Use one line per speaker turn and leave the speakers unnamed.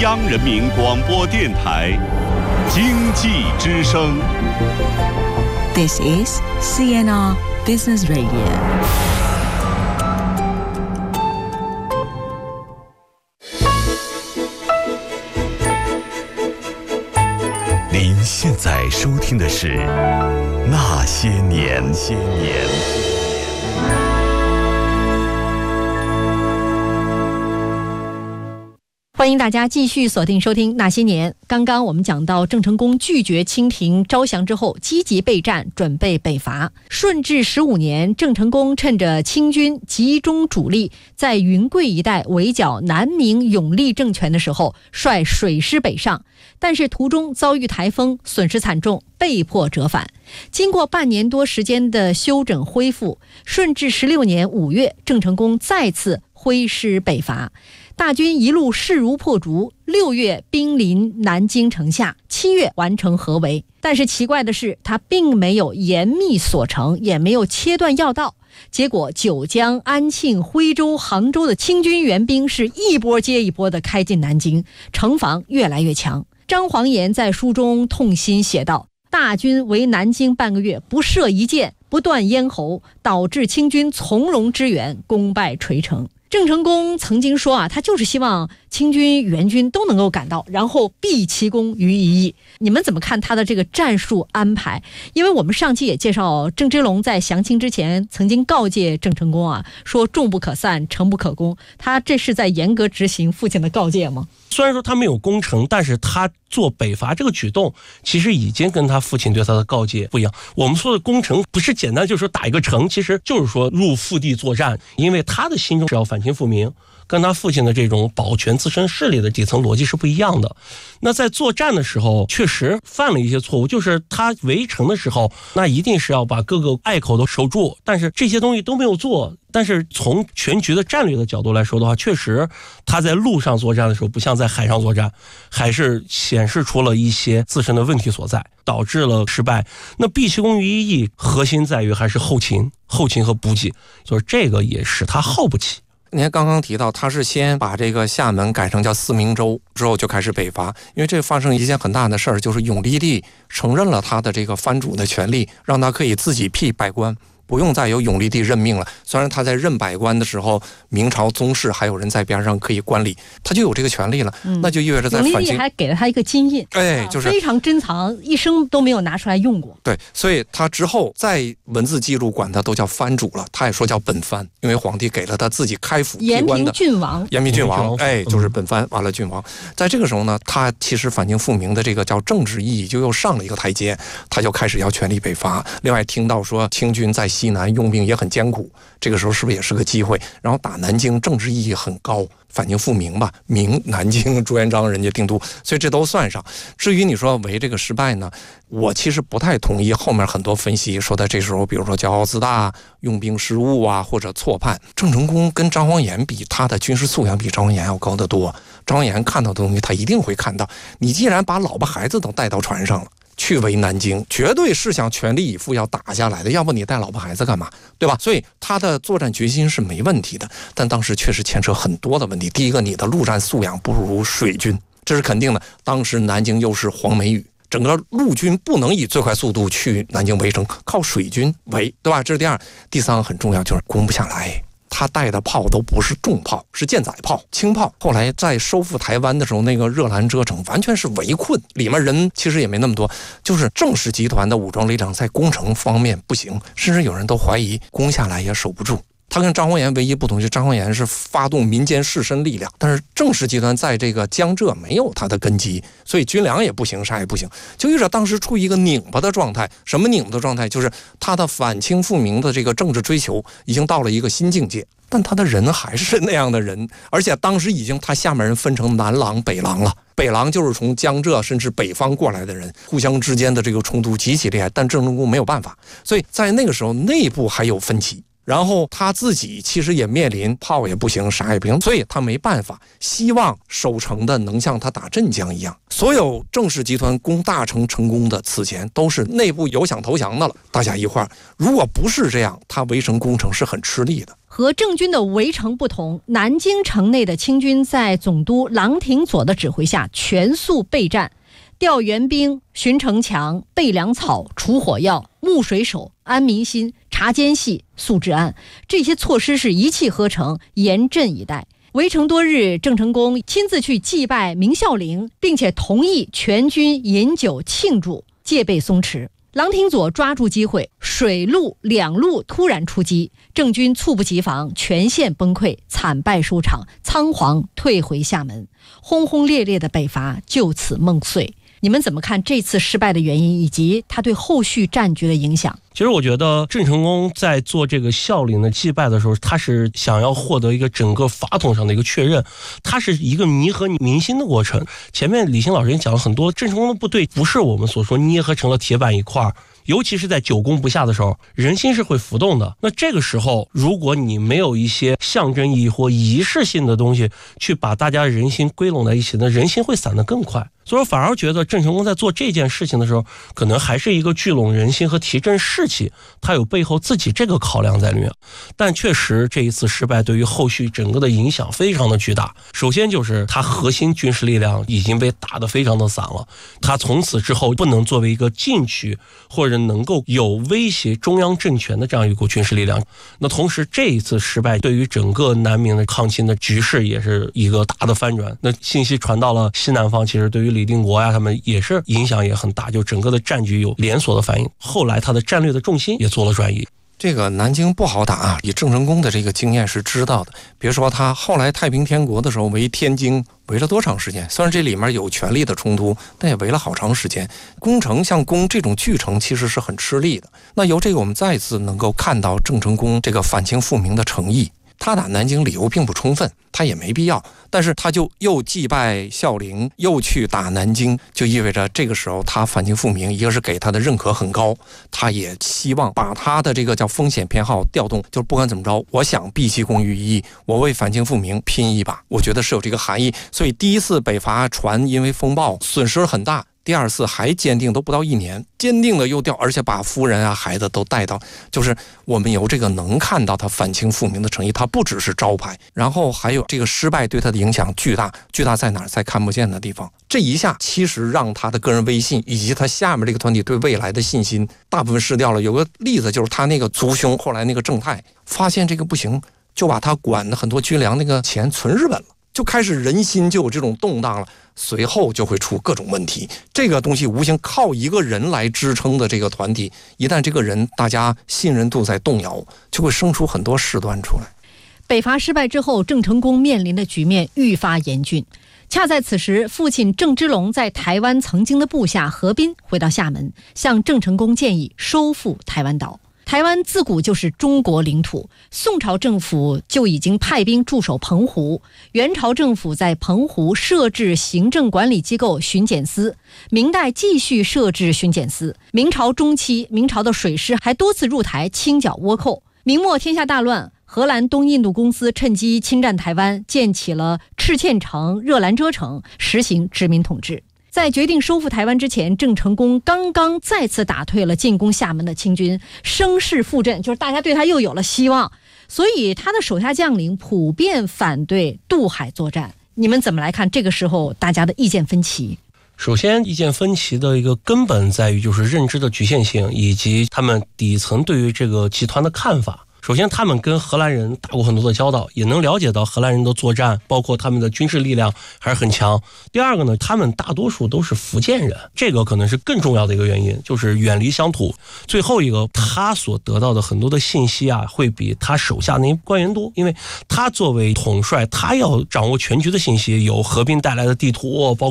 央人民广播电台经济之声。
This is CNR Business Radio。
您现在收听的是《那些年》。
欢迎大家继续锁定收听《那些年》。刚刚我们讲到，郑成功拒绝清廷招降之后，积极备战，准备北伐。顺治15年，郑成功趁着清军集中主力在云贵一带围剿南明永历政权的时候，率水师北上，但是途中遭遇台风，损失惨重，被迫折返。经过半年多时间的休整恢复，顺治16年5月，郑成功再次挥师北伐。大军一路势如破竹，6月兵临南京城下，7月完成合围。但是奇怪的是，他并没有严密锁城，也没有切断要道。结果九江、安庆、徽州、杭州的清军援兵是一波接一波的开进南京，城防越来越强。张煌言在书中痛心写道：大军围南京半个月，不射一箭，不断咽喉，导致清军从容支援，功败垂成。郑成功曾经说他就是希望清军援军都能够赶到，然后毕其功于一役。你们怎么看他的这个战术安排？因为我们上期也介绍，郑芝龙在降清之前曾经告诫郑成功说众不可散，城不可攻。他这是在严格执行父亲的告诫吗？
虽然说他没有攻城，但是他做北伐这个举动其实已经跟他父亲对他的告诫不一样。我们说的攻城不是简单就是说打一个城，其实就是说入腹地作战，因为他的心中是要反清复明，跟他父亲的这种保全自身势力的底层逻辑是不一样的。那在作战的时候确实犯了一些错误，就是他围城的时候那一定是要把各个隘口都守住，但是这些东西都没有做。但是从全局的战略的角度来说的话，确实他在路上作战的时候不像在海上作战，还是显示出了一些自身的问题所在，导致了失败。那毕其功于一役，核心在于还是后勤和补给，所以这个也使他耗不起。
您刚刚提到他是先把这个厦门改成叫四明州，之后就开始北伐。因为这发生一件很大的事儿，就是永历帝承认了他的这个藩主的权利，让他可以自己辟百官，不用再由永历帝任命了。虽然他在任百官的时候，明朝宗室还有人在边上可以观礼，他就有这个权利了。那就意味着在
永历帝还给了他一个金印，
就是
非常珍藏，一生都没有拿出来用过。
对，所以他之后在文字记录管他都叫藩主了，他也说叫本藩，因为皇帝给了他自己开府辟官的延平郡王，就是本藩，完了郡王。在这个时候呢，他其实反清复明的这个叫政治意义就又上了一个台阶，他就开始要全力北伐。另外听到说清军在西南用兵也很艰苦，这个时候是不是也是个机会？然后打南京政治意义很高，反清复明吧，明南京朱元璋人家定都，所以这都算上。至于你说围这个失败呢，我其实不太同意后面很多分析说的这时候比如说骄傲自大、用兵失误或者错判。郑成功跟张煌言比，他的军事素养比张煌言要高得多。张煌言看到的东西他一定会看到，你既然把老婆孩子都带到船上了去围南京，绝对是想全力以赴要打下来的，要不你带老婆孩子干嘛，对吧？所以他的作战决心是没问题的，但当时确实牵扯很多的问题。第一个，你的陆战素养不如水军，这是肯定的。当时南京又是黄梅雨，整个陆军不能以最快速度去南京围城，靠水军围，对吧？这是第二。第三个很重要，就是攻不下来。他带的炮都不是重炮，是舰载炮、轻炮。后来在收复台湾的时候，那个热兰遮城完全是围困，里面人其实也没那么多，就是郑氏集团的武装力量在攻城方面不行，甚至有人都怀疑攻下来也守不住。他跟张煌言唯一不同，就是张煌言是发动民间士绅力量，但是郑氏集团在这个江浙没有他的根基，所以军粮也不行，啥也不行，就有点当时处于一个拧巴的状态。什么拧巴的状态？就是他的反清复明的这个政治追求已经到了一个新境界，但他的人还是那样的人，而且当时已经他下面人分成南狼、北狼了。北狼就是从江浙甚至北方过来的人，互相之间的这个冲突极其厉害，但郑成功没有办法，所以在那个时候内部还有分歧。然后他自己其实也面临炮也不行，啥也不行，所以他没办法，希望守城的能像他打镇江一样。所有郑氏集团攻大城成功的此前都是内部有想投降的了，大家一块儿，如果不是这样，他围城攻城是很吃力的。
和郑军的围城不同，南京城内的清军在总督郎廷佐的指挥下全速备战，调援兵、巡城墙、备粮草、除火药、牧水手、安民心、查奸细、肃治安，这些措施是一气呵成，严阵以待。围城多日，郑成功亲自去祭拜明孝陵，并且同意全军饮酒庆祝，戒备松弛。郎廷佐抓住机会，水陆两路突然出击，郑军猝不及防，全线崩溃，惨败收场，仓皇退回厦门，轰轰烈烈的北伐就此梦碎。你们怎么看这次失败的原因，以及它对后续战局的影响？
其实我觉得郑成功在做这个孝陵的祭拜的时候，他是想要获得一个整个法统上的一个确认，它是一个弥合民心的过程。前面李欣老师也讲了很多，郑成功的部队不是我们所说捏合成了铁板一块，尤其是在久攻不下的时候，人心是会浮动的。那这个时候，如果你没有一些象征意义或仪式性的东西去把大家人心归拢在一起，那人心会散得更快。所以我反而觉得郑成功在做这件事情的时候，可能还是一个聚拢人心和提振士气，他有背后自己这个考量在里面。但确实这一次失败对于后续整个的影响非常的巨大。首先就是他核心军事力量已经被打得非常的散了，他从此之后不能作为一个禁区或者能够有威胁中央政权的这样一股军事力量。那同时这一次失败对于整个南明的抗清的局势也是一个大的翻转。那信息传到了西南方，其实对于李定国呀他们也是影响也很大，就整个的战局有连锁的反应。后来他的战略的重心也做了转移。
这个南京不好打啊，以郑成功的这个经验是知道的。别说他后来太平天国的时候围天津，围了多长时间？虽然这里面有权力的冲突，但也围了好长时间。攻城像攻这种巨城其实是很吃力的。那由这个我们再次能够看到郑成功这个反清复明的诚意。他打南京理由并不充分，他也没必要，但是他就又祭拜孝陵，又去打南京，就意味着这个时候他反清复明，一个是给他的认可很高，他也希望把他的这个叫风险偏好调动，就是不管怎么着，我想毕其功于一役，我为反清复明拼一把，我觉得是有这个含义。所以第一次北伐船因为风暴损失很大，第二次还坚定，都不到1年，坚定的又调，而且把夫人啊孩子都带到，就是我们由这个能看到他反清复明的诚意，他不只是招牌。然后还有这个失败对他的影响巨大，巨大在哪儿？在看不见的地方。这一下其实让他的个人威信以及他下面这个团体对未来的信心大部分失掉了。有个例子就是他那个族兄，后来那个郑泰发现这个不行，就把他管的很多军粮那个钱存日本了，就开始人心就有这种动荡了，随后就会出各种问题。这个东西无形靠一个人来支撑的这个团体，一旦这个人大家信任度在动摇，就会生出很多事端出来。
北伐失败之后，郑成功面临的局面愈发严峻。恰在此时，父亲郑芝龙在台湾曾经的部下何斌回到厦门，向郑成功建议收复台湾岛。台湾自古就是中国领土，宋朝政府就已经派兵驻守澎湖，元朝政府在澎湖设置行政管理机构巡检司，明代继续设置巡检司，明朝中期，明朝的水师还多次入台清剿倭寇。明末天下大乱，荷兰东印度公司趁机侵占台湾，建起了赤堑城、热兰遮城，实行殖民统治。在决定收复台湾之前，郑成功刚刚再次打退了进攻厦门的清军，声势复振，就是大家对他又有了希望，所以他的手下将领普遍反对渡海作战。你们怎么来看这个时候大家的意见分歧？
首先，意见分歧的一个根本在于就是认知的局限性，以及他们底层对于这个集团的看法。首先他们跟荷兰人打过很多的交道，也能了解到荷兰人的作战包括他们的军事力量还是很强。第二个呢，他们大多数都是福建人，这个可能是更重要的一个原因，就是远离乡土。最后一个，他所得到的很多的信息啊，会比他手下那些官员多，因为他作为统帅，他要掌握全局的信息，有合并带来的地图，包